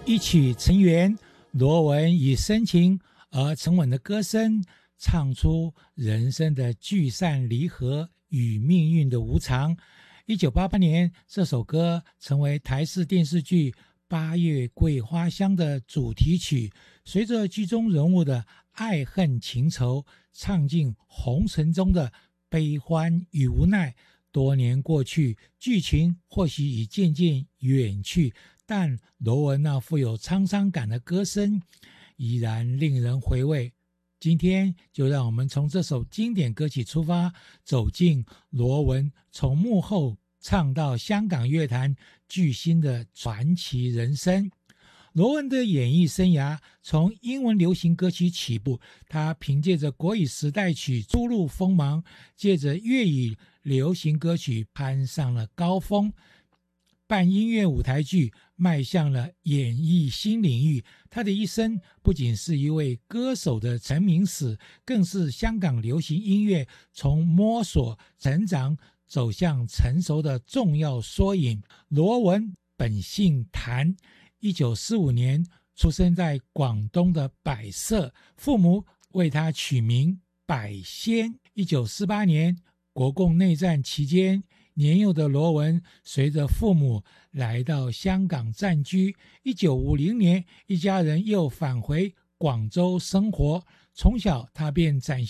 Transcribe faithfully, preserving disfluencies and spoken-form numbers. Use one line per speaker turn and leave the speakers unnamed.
一曲成缘，罗文以深情而沉稳的歌声，唱出人生的聚散离合与命运的无常。一九八八年，这首歌成为台视电视剧《八月桂花香》的主题曲，随着剧中人物的爱恨情仇，唱进红尘中的悲欢与无奈。多年过去，剧情或许已渐渐远去，但罗文那富有沧桑感的歌声依然令人回味。今天就让我们从这首经典歌曲出发，走进罗文从幕后唱到香港乐坛巨星的传奇人生。罗文的演艺生涯从英文流行歌曲起步，他凭借着国语时代曲初露锋芒，借着粤语流行歌曲攀上了高峰，办音乐舞台剧，迈向了演艺新领域。他的一生不仅是一位歌手的成名史，更是香港流行音乐从摸索、成长走向成熟的重要缩影。罗文本姓谭，一九四五年出生在广东的百色，父母为他取名百仙。一九四八年国共内战期间，年幼的罗文随着父母来到香港暂居。一九五零年，一家人又返回广州生活。从小他便展现